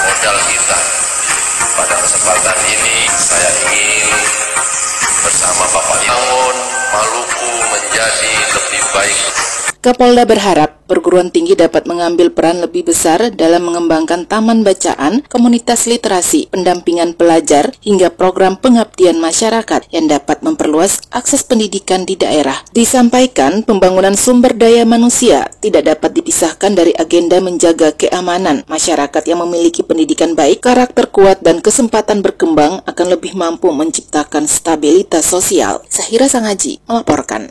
modal kita. Pada kesempatan ini saya ingin bersama Bapak bangun Maluku menjadi lebih baik. Kapolda berharap perguruan tinggi dapat mengambil peran lebih besar dalam mengembangkan taman bacaan, komunitas literasi, pendampingan pelajar, hingga program pengabdian masyarakat yang dapat memperluas akses pendidikan di daerah. Disampaikan, pembangunan sumber daya manusia tidak dapat dipisahkan dari agenda menjaga keamanan. Masyarakat yang memiliki pendidikan baik, karakter kuat, dan kesempatan berkembang akan lebih mampu menciptakan stabilitas sosial. Sahira Sanghaji melaporkan.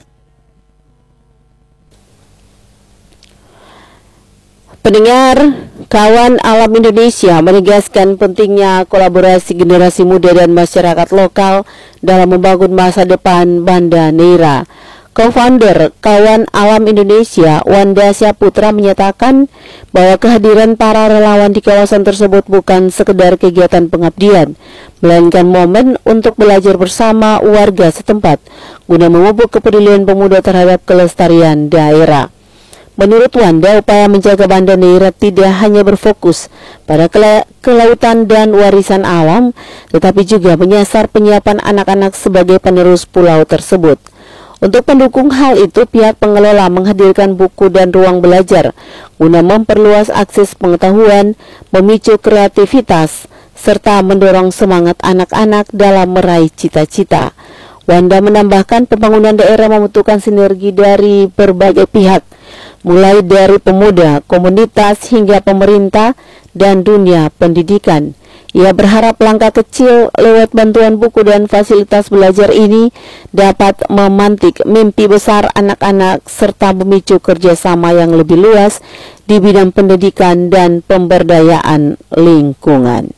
Pendengar, Kawan Alam Indonesia menegaskan pentingnya kolaborasi generasi muda dan masyarakat lokal dalam membangun masa depan Banda Neira. Co-founder Kawan Alam Indonesia, Wanda Syaputra, menyatakan bahwa kehadiran para relawan di kawasan tersebut bukan sekedar kegiatan pengabdian, melainkan momen untuk belajar bersama warga setempat guna memupuk kepedulian pemuda terhadap kelestarian daerah. Menurut Wanda, upaya menjaga Banda Neira tidak hanya berfokus pada kelautan dan warisan alam, tetapi juga menyasar penyiapan anak-anak sebagai penerus pulau tersebut. Untuk mendukung hal itu, pihak pengelola menghadirkan buku dan ruang belajar guna memperluas akses pengetahuan, memicu kreativitas, serta mendorong semangat anak-anak dalam meraih cita-cita. Wanda menambahkan pembangunan daerah membutuhkan sinergi dari berbagai pihak, mulai dari pemuda, komunitas, hingga pemerintah dan dunia pendidikan. Ia berharap langkah kecil lewat bantuan buku dan fasilitas belajar ini dapat memantik mimpi besar anak-anak serta memicu kerjasama yang lebih luas di bidang pendidikan dan pemberdayaan lingkungan.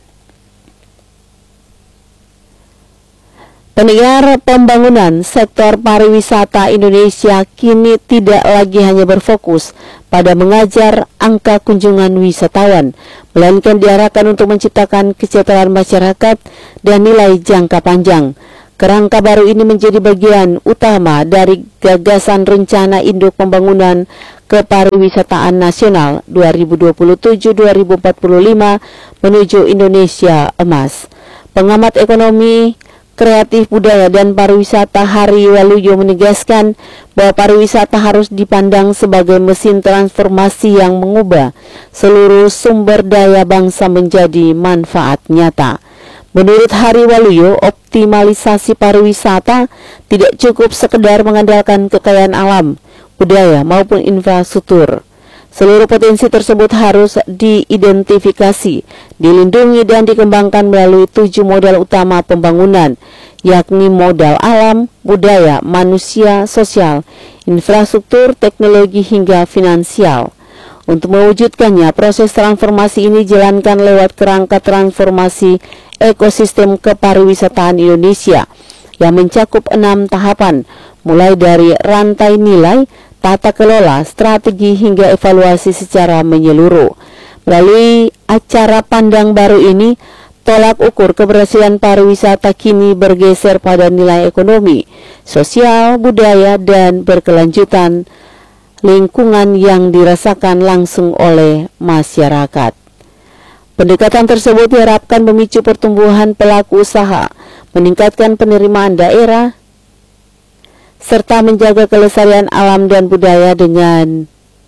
Pendengar, pembangunan sektor pariwisata Indonesia kini tidak lagi hanya berfokus pada mengajar angka kunjungan wisatawan, melainkan diarahkan untuk menciptakan kesejahteraan masyarakat dan nilai jangka panjang. Kerangka baru ini menjadi bagian utama dari gagasan rencana induk pembangunan kepariwisataan nasional 2027-2045 menuju Indonesia Emas. Pengamat ekonomi kreatif budaya dan pariwisata Hari Waluyo menegaskan bahwa pariwisata harus dipandang sebagai mesin transformasi yang mengubah seluruh sumber daya bangsa menjadi manfaat nyata. Menurut Hari Waluyo, optimalisasi pariwisata tidak cukup sekedar mengandalkan kekayaan alam, budaya maupun infrastruktur. Seluruh potensi tersebut harus diidentifikasi, dilindungi dan dikembangkan melalui 7 modal utama pembangunan, yakni modal alam, budaya, manusia, sosial, infrastruktur, teknologi hingga finansial. Untuk mewujudkannya, proses transformasi ini dijalankan lewat kerangka transformasi ekosistem kepariwisataan Indonesia yang mencakup 6 tahapan, mulai dari rantai nilai, tata kelola, strategi hingga evaluasi secara menyeluruh. Melalui acara Pandang Baru ini, tolak ukur keberhasilan pariwisata kini bergeser pada nilai ekonomi, sosial, budaya, dan berkelanjutan lingkungan yang dirasakan langsung oleh masyarakat. Pendekatan tersebut diharapkan memicu pertumbuhan pelaku usaha, meningkatkan penerimaan daerah, serta menjaga kelestarian alam dan budaya dengan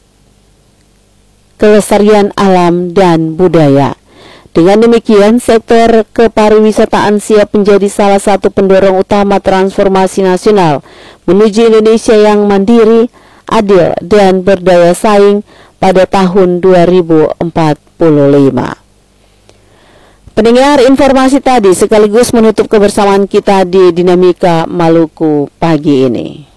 kelestarian alam dan budaya. Dengan demikian, sektor kepariwisataan siap menjadi salah satu pendorong utama transformasi nasional menuju Indonesia yang mandiri, adil, dan berdaya saing pada tahun 2045. Pendengar, informasi tadi sekaligus menutup kebersamaan kita di Dinamika Maluku pagi ini.